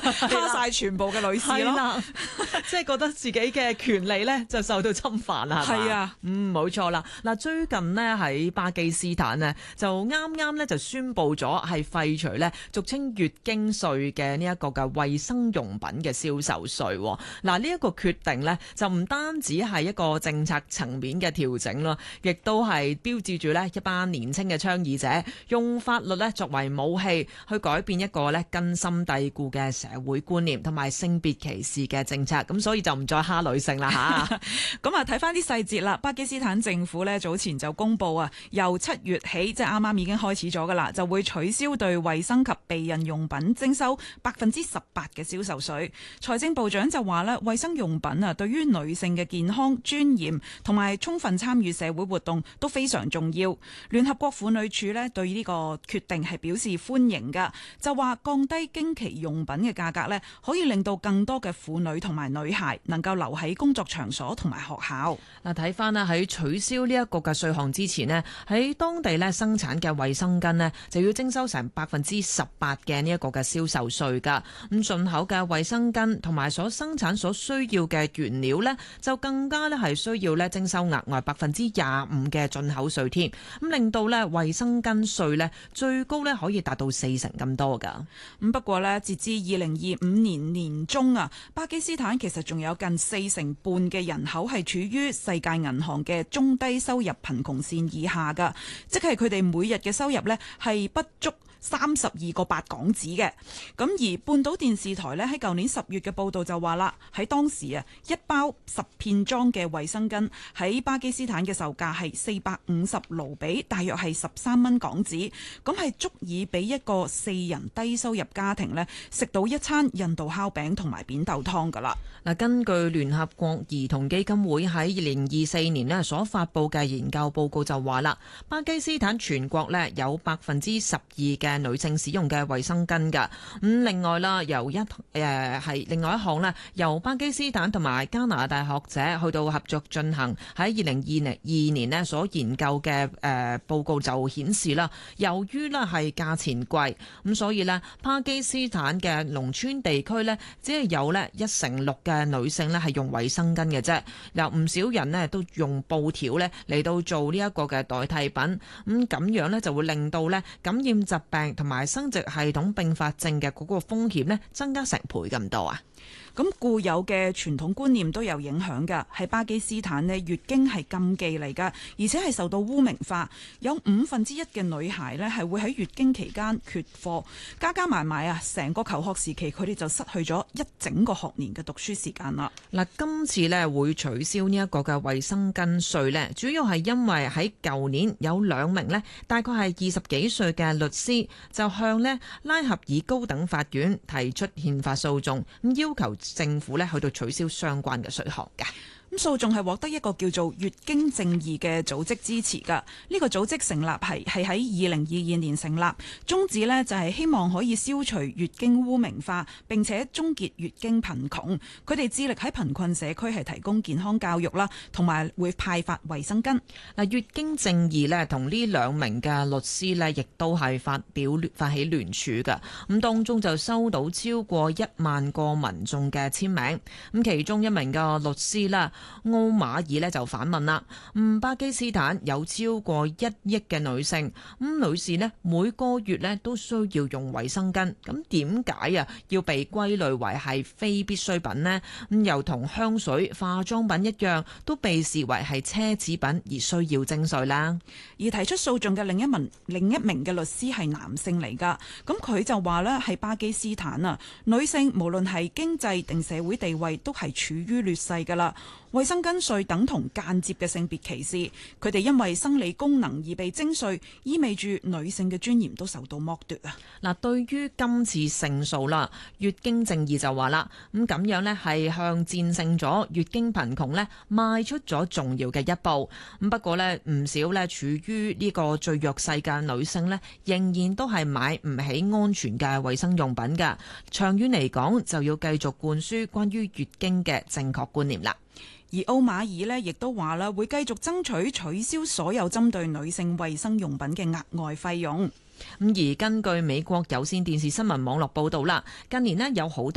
蝦晒全部嘅女士咯， 即係覺得自己嘅權利咧就受到侵犯啦，係嘛？ 係啊， 冇錯啦。嗱，最近呢，喺巴基斯坦呢，就啱啱咧就宣布咗係廢除咧俗稱月經稅嘅呢一個嘅衛生用品嘅銷售稅。嗱，呢一個決定呢，就唔單止係一個政策層面嘅調整咯，亦都係標誌住呢一班年輕嘅倡議者用法律咧作為武器去改變一個咧根深蒂固嘅社會觀念同埋性別歧視嘅政策，咁所以就唔再蝦女性啦吓。 咁啊，睇翻啲細節啦。巴基斯坦政府呢，早前就公布啊，由7月起，即係啱啱已經開始咗噶啦，就會取消對衛生及避孕用品徵收18%嘅銷售稅。財政部長就話呢，衛生用品啊，對於女性嘅健康、尊嚴同埋充分參與社會活動都非常重要。聯合國婦女署呢，對呢個決定係表示歡迎噶，就話降低經期用品嘅價格呢，可以令到更多嘅婦女同埋女孩能夠留喺工作場所同埋學校。 嗱，睇翻啦，喺取消呢一個嘅稅項之前呢，喺當地咧生產嘅衛生巾呢，就要徵收成18%嘅呢一個嘅銷售稅噶。咁進口嘅衛生巾同埋所生產所需要嘅原料呢，就更加咧係需要咧徵收額外25%嘅進口稅添。咁令到咧衛生巾稅呢，最高咧可以達到40%咁多噶。 咁不過呢，截至2025年年中啊，巴基斯坦其實仲有近40%嘅人口係處於世界銀行嘅中低收入貧窮線以下噶，即係佢哋每日嘅收入呢係不足32.8港紙嘅。咁而半島電視台呢，喺舊年10月嘅報道就話啦，喺當時啊，一包10片裝嘅衛生巾喺巴基斯坦嘅售價係450盧比，大約係13蚊港紙，咁係足以俾一個4人低收入家庭呢食到一餐印度烤餅同埋扁豆湯噶啦。 嗱，根據聯合國兒童基金會喺2024年呢所發布嘅研究報告就話啦，巴基斯坦全國呢有12%嘅女性使用嘅衛生巾㗎。咁另外啦，另外一項呢，由巴基斯坦同埋加拿大學者去到合作進行喺2022年呢所研究嘅報告就顯示啦，由於呢係價錢貴，咁所以呢，巴基斯坦嘅農村地區呢，只係有呢1/6嘅女性呢係用衛生巾嘅啫。有唔少人呢都用布條呢嚟到做呢一個嘅代替品，咁樣呢就會令到呢感染疾病同埋生殖系統併發症嘅嗰個風險呢增加成倍咁多啊！ 咁固有嘅傳統觀念都有影響㗎。喺巴基斯坦呢，月經係禁忌嚟㗎，而且係受到污名化。有1/5嘅女孩呢係會喺月經期間缺課，加埋啊，成個求學時期佢哋就失去咗一整個學年嘅讀書時間啦。 嗱，今次呢會取消呢一個嘅衛生巾稅呢，主要係因為喺舊年有2名呢大概係20幾歲嘅律師就向呢拉合爾高等法院提出憲法訴訟，咁要求政府咧去到取消相關嘅稅項嘅。 咁訴訟係獲得一個叫做月經正義嘅組織支持㗎。呢個組織成立係喺2022年成立，宗旨呢就係希望可以消除月經污名化，並且終結月經貧窮。佢哋致力喺貧困社區係提供健康教育啦，同埋會派發衛生巾。 嗱，月經正義呢同呢2名嘅律師呢，亦都係發起聯署㗎。咁當中就收到超過1萬個民眾嘅簽名。咁其中一名嘅律師啦，奧馬爾呢就反問啦，巴基斯坦有超過1億嘅女性，女士呢每個月呢都需要用衛生巾，咁點解啊要被歸類為係非必需品呢？又同香水、化妝品一樣，都被視為係奢侈品而需要徵稅啦。 而提出訴訟嘅另一名嘅律師係男性嚟㗎，咁佢就話呢，喺巴基斯坦啊，女性無論係經濟定社會地位都係處於劣勢㗎啦。衛生巾稅等同間接嘅性別歧視，佢哋因為生理功能而被徵稅，意味住女性嘅尊嚴都受到剝奪啊！ 嗱，對於今次勝訴啦，月經正義就話啦，咁樣呢係向戰勝咗月經貧窮呢邁出咗重要嘅一步。咁不過呢，唔少呢處於呢個最弱勢嘅女性呢，仍然都係買唔起安全嘅衛生用品㗎。長遠嚟講，就要繼續灌輸關於月經嘅正確觀念啦。 而奧馬爾呢亦都話啦，會繼續爭取取消所有針對女性衛生用品嘅額外費用。 而根據美國有線電視新聞網絡報導啦，近年呢有好多